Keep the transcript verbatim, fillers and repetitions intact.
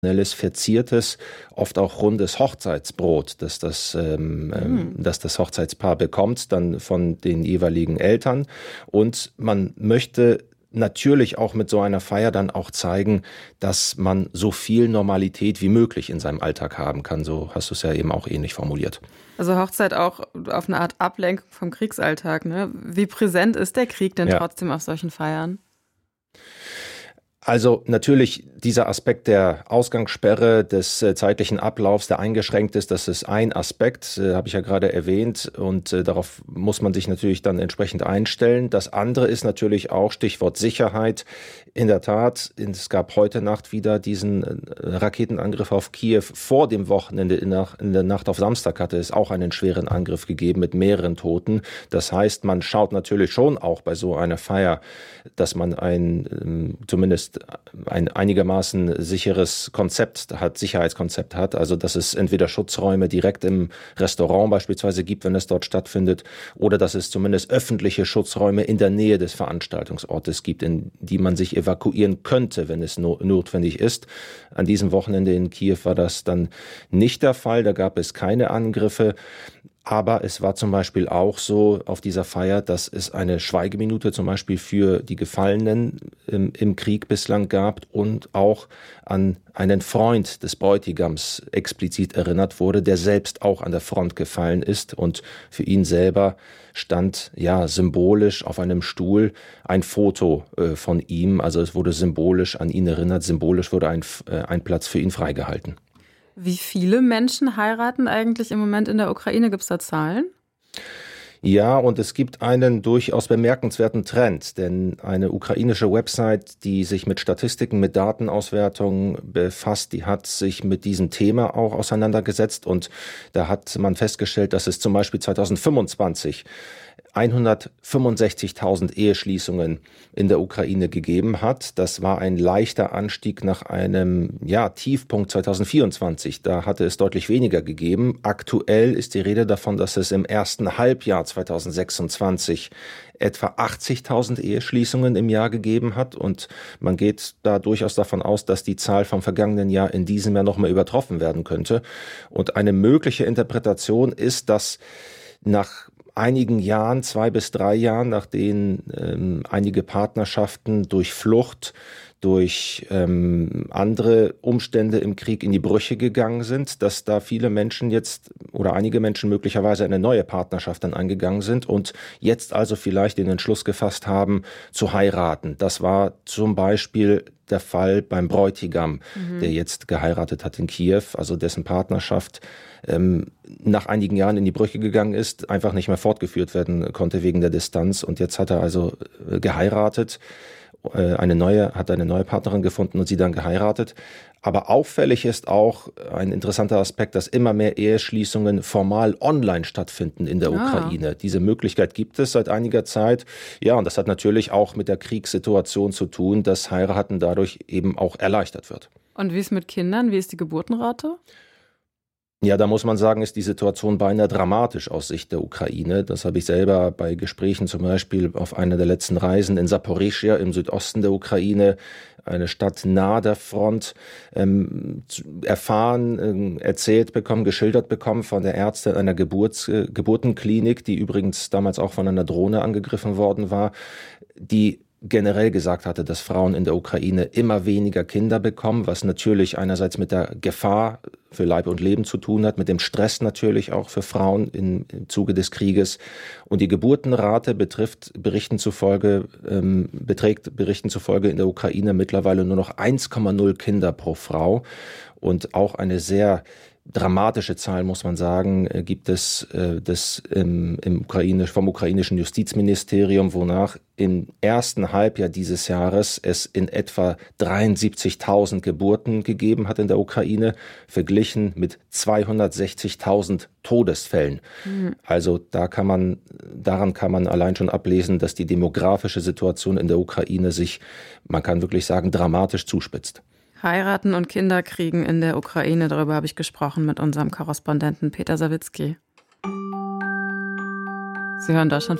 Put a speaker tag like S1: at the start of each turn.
S1: verziertes, oft auch rundes Hochzeitsbrot, das das, ähm, mhm. das das Hochzeitspaar bekommt, dann von den jeweiligen Eltern. Und man möchte natürlich auch mit so einer Feier dann auch zeigen, dass man so viel Normalität wie möglich in seinem Alltag haben kann. So hast du es ja eben auch ähnlich formuliert.
S2: Also Hochzeit auch auf eine Art Ablenkung vom Kriegsalltag, ne? Wie präsent ist der Krieg denn ja. trotzdem auf solchen Feiern?
S1: Also natürlich dieser Aspekt der Ausgangssperre, des äh, zeitlichen Ablaufs, der eingeschränkt ist, das ist ein Aspekt, äh, habe ich ja gerade erwähnt, und äh, darauf muss man sich natürlich dann entsprechend einstellen. Das andere ist natürlich auch Stichwort Sicherheit. In der Tat, es gab heute Nacht wieder diesen äh, Raketenangriff auf Kiew. Vor dem Wochenende, in der, in der Nacht auf Samstag, hatte es auch einen schweren Angriff gegeben mit mehreren Toten. Das heißt, man schaut natürlich schon auch bei so einer Feier, dass man ein ähm, zumindest ein einigermaßen sicheres Konzept hat, Sicherheitskonzept hat, also dass es entweder Schutzräume direkt im Restaurant beispielsweise gibt, wenn es dort stattfindet, oder dass es zumindest öffentliche Schutzräume in der Nähe des Veranstaltungsortes gibt, in die man sich evakuieren könnte, wenn es no- notwendig ist. An diesem Wochenende in Kiew war das dann nicht der Fall, da gab es keine Angriffe. Aber es war zum Beispiel auch so auf dieser Feier, dass es eine Schweigeminute zum Beispiel für die Gefallenen im, im Krieg bislang gab und auch an einen Freund des Bräutigams explizit erinnert wurde, der selbst auch an der Front gefallen ist. Und für ihn selber stand ja symbolisch auf einem Stuhl ein Foto äh, von ihm. Also es wurde symbolisch an ihn erinnert, symbolisch wurde ein, äh, ein Platz für ihn freigehalten.
S2: Wie viele Menschen heiraten eigentlich im Moment in der Ukraine? Gibt es da Zahlen?
S1: Ja, und es gibt einen durchaus bemerkenswerten Trend, denn eine ukrainische Website, die sich mit Statistiken, mit Datenauswertungen befasst, die hat sich mit diesem Thema auch auseinandergesetzt, und da hat man festgestellt, dass es zum Beispiel zweitausendfünfundzwanzig hundertfünfundsechzigtausend Eheschließungen in der Ukraine gegeben hat. Das war ein leichter Anstieg nach einem ja, Tiefpunkt zweitausendvierundzwanzig. Da hatte es deutlich weniger gegeben. Aktuell ist die Rede davon, dass es im ersten Halbjahr zweitausendsechsundzwanzig etwa achtzigtausend Eheschließungen im Jahr gegeben hat. Und man geht da durchaus davon aus, dass die Zahl vom vergangenen Jahr in diesem Jahr noch mal übertroffen werden könnte. Und eine mögliche Interpretation ist, dass nach einigen Jahren, zwei bis drei Jahren, nach denen ähm, einige Partnerschaften durch Flucht, durch ähm, andere Umstände im Krieg in die Brüche gegangen sind, dass da viele Menschen jetzt oder einige Menschen möglicherweise eine neue Partnerschaft dann eingegangen sind und jetzt also vielleicht den Entschluss gefasst haben, zu heiraten. Das war zum Beispiel der Fall beim Bräutigam, mhm. der jetzt geheiratet hat in Kiew, also dessen Partnerschaft ähm, nach einigen Jahren in die Brüche gegangen ist, einfach nicht mehr fortgeführt werden konnte wegen der Distanz. Und jetzt hat er also äh, geheiratet, äh, eine neue, hat eine neue Partnerin gefunden und sie dann geheiratet. Aber auffällig ist auch ein interessanter Aspekt, dass immer mehr Eheschließungen formal online stattfinden in der ah. Ukraine. Diese Möglichkeit gibt es seit einiger Zeit. Ja, und das hat natürlich auch mit der Kriegssituation zu tun, dass Heiraten dadurch eben auch erleichtert wird.
S2: Und wie ist mit Kindern? Wie ist die Geburtenrate?
S1: Ja, da muss man sagen, ist die Situation beinahe dramatisch aus Sicht der Ukraine. Das habe ich selber bei Gesprächen zum Beispiel auf einer der letzten Reisen in Saporischschja im Südosten der Ukraine, eine Stadt nahe der Front, ähm, erfahren, äh, erzählt bekommen, geschildert bekommen von der Ärztin einer Geburts-, äh, Geburtenklinik, die übrigens damals auch von einer Drohne angegriffen worden war, die generell gesagt hatte, dass Frauen in der Ukraine immer weniger Kinder bekommen, was natürlich einerseits mit der Gefahr für Leib und Leben zu tun hat, mit dem Stress natürlich auch für Frauen im, im Zuge des Krieges. Und die Geburtenrate betrifft Berichten zufolge, ähm, beträgt Berichten zufolge in der Ukraine mittlerweile nur noch eins Komma null Kinder pro Frau. Und auch eine sehr dramatische Zahl, muss man sagen, gibt es äh, das im, im Ukrainisch, vom ukrainischen Justizministerium, wonach im ersten Halbjahr dieses Jahres es in etwa dreiundsiebzigtausend Geburten gegeben hat in der Ukraine, verglichen mit zweihundertsechzigtausend Todesfällen. Mhm. Also da kann man, daran kann man allein schon ablesen, dass die demografische Situation in der Ukraine sich, man kann wirklich sagen, dramatisch zuspitzt.
S2: Heiraten und Kinder kriegen in der Ukraine, darüber habe ich gesprochen mit unserem Korrespondenten Peter Sawicki. Sie hören Deutschlandfunk